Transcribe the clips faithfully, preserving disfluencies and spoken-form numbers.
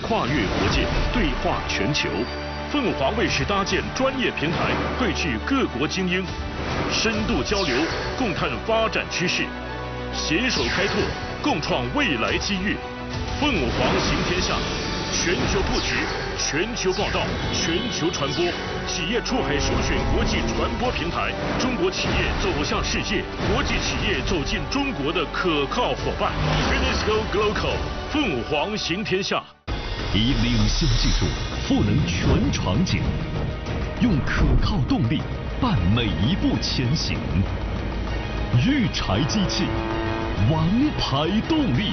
跨越国界，对话全球。凤凰卫视搭建专业平台，汇聚各国精英，深度交流，共探发展趋势，携手开拓，共创未来机遇。凤凰行天下，全球布局，全球报道，全球传播，企业出海首选国际传播平台，中国企业走向世界，国际企业走进中国的可靠伙伴。Finisco Glocal， 凤凰行天下。 以领先技术赋能全场景，用可靠动力伴每一步前行。育柴机器，王牌动力。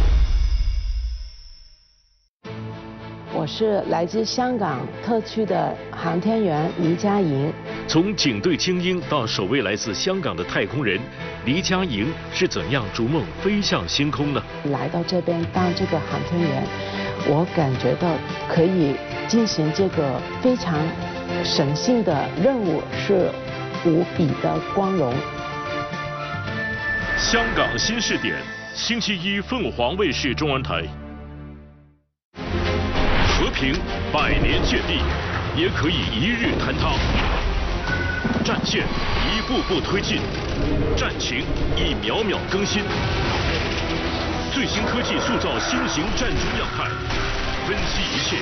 我是来自香港特区的航天员黎佳莹。 从警队精英到首位来自香港的太空人，黎佳莹是怎样逐梦飞向星空呢？ 来到这边当这个航天员，我感觉到可以进行这个非常神圣的任务，是无比的光荣。 香港新视点，星期一凤凰卫视中文台。和平百年建立，也可以一日坍塌。战线一步步推进，战情一秒秒更新。最新科技塑造新型战争样态，分析一切